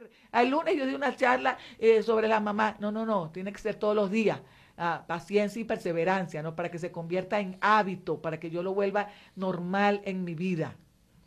el lunes yo di una charla sobre la mamá. No, no, no, tiene que ser todos los días. Paciencia y perseverancia, ¿no? Para que se convierta en hábito, para que yo lo vuelva normal en mi vida.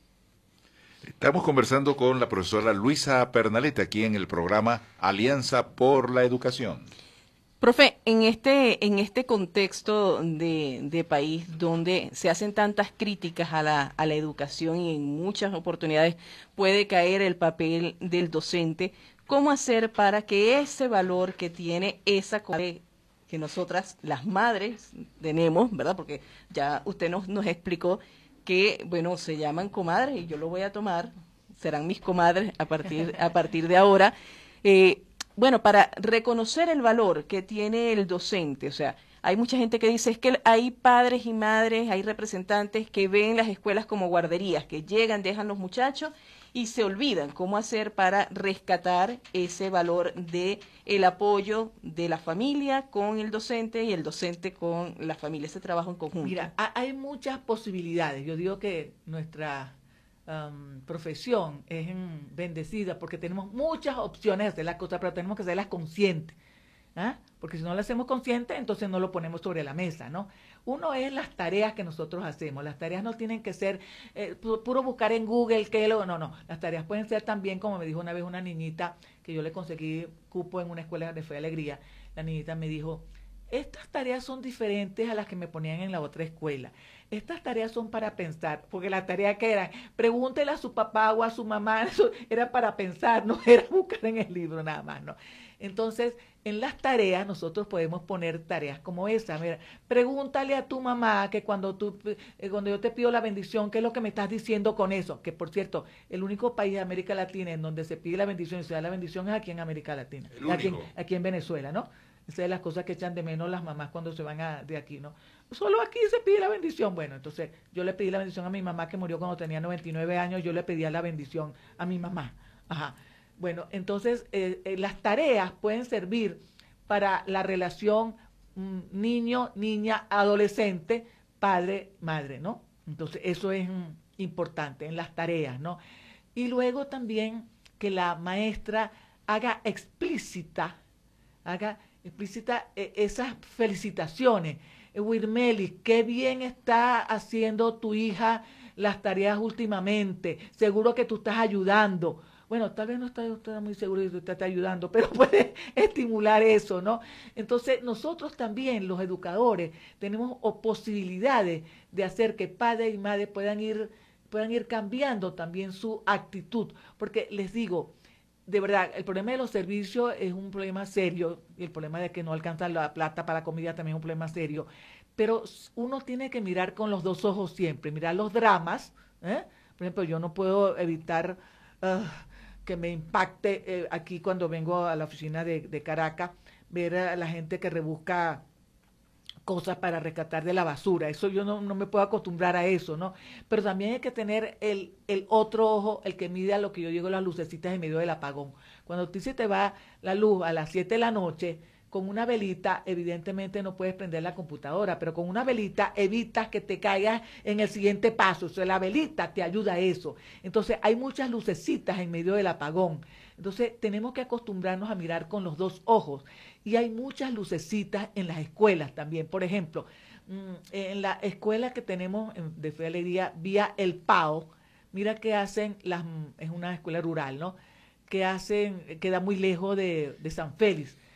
Estamos conversando con la profesora Luisa Pernalete aquí en el programa Alianza por la Educación. Profe, en este contexto de país donde se hacen tantas críticas a la educación y en muchas oportunidades puede caer el papel del docente, ¿cómo hacer para que ese valor que tiene esa que nosotras, las madres, tenemos, ¿verdad? Porque ya usted nos explicó que, bueno, se llaman comadres y yo lo voy a tomar, serán mis comadres a partir de ahora. Bueno, para reconocer el valor que tiene el docente, o sea, hay mucha gente que dice es que hay padres y madres, hay representantes que ven las escuelas como guarderías, que llegan, dejan los muchachos y se olvidan cómo hacer para rescatar ese valor de el apoyo de la familia con el docente y el docente con la familia, ese trabajo en conjunto. Mira, hay muchas posibilidades. Yo digo que nuestra profesión es bendecida porque tenemos muchas opciones de hacer las cosas, pero tenemos que hacerlas conscientes. ¿Ah? Porque si no lo hacemos consciente, entonces no lo ponemos sobre la mesa, ¿no? Uno es las tareas que nosotros hacemos. Las tareas no tienen que ser puro buscar en Google, no. Las tareas pueden ser también, como me dijo una vez una niñita, que yo le conseguí cupo en una escuela de Fe y Alegría. La niñita me dijo, estas tareas son diferentes a las que me ponían en la otra escuela. Estas tareas son para pensar, porque la tarea que eran, pregúntele a su papá o a su mamá, eso era para pensar, no era buscar en el libro nada más, ¿no? Entonces, en las tareas nosotros podemos poner tareas como esa. Mira, pregúntale a tu mamá que cuando yo te pido la bendición, ¿qué es lo que me estás diciendo con eso? Que por cierto, el único país de América Latina en donde se pide la bendición y se da la bendición es aquí en América Latina, aquí en Venezuela, ¿no? Esa es las cosas que echan de menos las mamás cuando se van de aquí, ¿no? Solo aquí se pide la bendición. Bueno, entonces yo le pedí la bendición a mi mamá que murió cuando tenía 99 años, yo le pedía la bendición a mi mamá. Ajá. Bueno, entonces las tareas pueden servir para la relación niño, niña, adolescente, padre, madre, ¿no? Entonces eso es importante en las tareas, ¿no? Y luego también que la maestra haga explícita esas felicitaciones. Wilmeli, qué bien está haciendo tu hija las tareas últimamente. Seguro que tú estás ayudando. Bueno, tal vez no está muy seguro de que usted está ayudando, pero puede estimular eso, ¿no? Entonces, nosotros también, los educadores, tenemos posibilidades de hacer que padre y madre puedan ir cambiando también su actitud. Porque les digo, de verdad, el problema de los servicios es un problema serio, y el problema de que no alcanza la plata para la comida también es un problema serio, pero uno tiene que mirar con los dos ojos siempre, mirar los dramas, ¿eh? Por ejemplo, yo no puedo evitar que me impacte aquí cuando vengo a la oficina de Caracas, ver a la gente que rebusca cosas para rescatar de la basura. Eso yo no me puedo acostumbrar a eso, ¿no? Pero también hay que tener el otro ojo, el que mide a lo que yo digo las lucecitas en medio del apagón. Cuando a ti se te va la luz a las 7 de la noche, con una velita, evidentemente no puedes prender la computadora, pero con una velita evitas que te caigas en el siguiente paso. O sea, la velita te ayuda a eso. Entonces, hay muchas lucecitas en medio del apagón. Entonces, tenemos que acostumbrarnos a mirar con los dos ojos. Y hay muchas lucecitas en las escuelas también. Por ejemplo, en la escuela que tenemos de Fe y Alegría, vía el PAO, mira que hacen, es una escuela rural, ¿no? Que hacen, queda muy lejos de San Félix.